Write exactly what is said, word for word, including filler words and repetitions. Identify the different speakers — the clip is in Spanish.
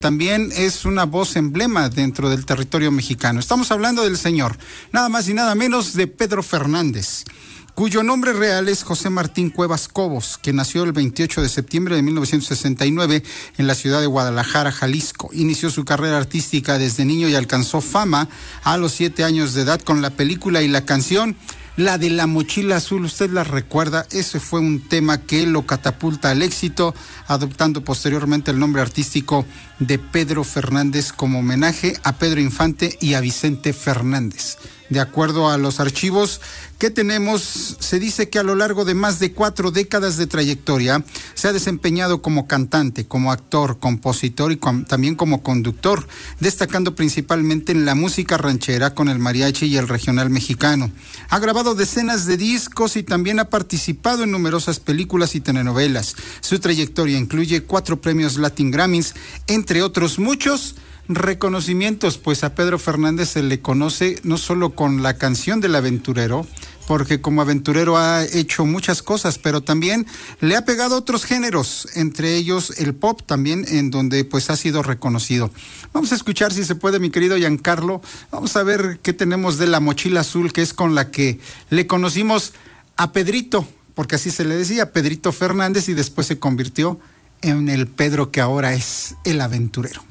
Speaker 1: también es una voz emblema dentro del territorio mexicano. Estamos hablando del señor, nada más y nada menos de Pedro Fernández, cuyo nombre real es José Martín Cuevas Cobos, que nació el veintiocho de septiembre de mil novecientos sesenta y nueve en la ciudad de Guadalajara, Jalisco. Inició su carrera artística desde niño y alcanzó fama a los siete años de edad con la película y la canción La de la Mochila Azul. Usted la recuerda, ese fue un tema que lo catapulta al éxito, adoptando posteriormente el nombre artístico de Pedro Fernández como homenaje a Pedro Infante y a Vicente Fernández. De acuerdo a los archivos que tenemos, se dice que a lo largo de más de cuatro décadas de trayectoria se ha desempeñado como cantante, como actor, compositor y com- también como conductor, destacando principalmente en la música ranchera con el mariachi y el regional mexicano. Ha grabado decenas de discos y también ha participado en numerosas películas y telenovelas. Su trayectoria incluye cuatro premios Latin Grammys, entre otros muchos reconocimientos, pues a Pedro Fernández se le conoce no solo con la canción del aventurero, porque como aventurero ha hecho muchas cosas, pero también le ha pegado otros géneros, entre ellos el pop también, en donde pues ha sido reconocido. Vamos a escuchar, si se puede, mi querido Giancarlo, vamos a ver qué tenemos de La Mochila Azul, que es con la que le conocimos a Pedrito, porque así se le decía, Pedrito Fernández, y después se convirtió en el Pedro que ahora es el aventurero.